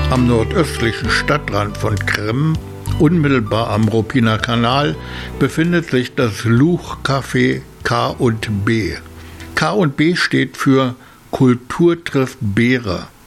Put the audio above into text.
Am nordöstlichen Stadtrand von Kremm, unmittelbar am Ruppiner Kanal, befindet sich das Luch-Café K&B. K&B steht für Kultur trifft Beere.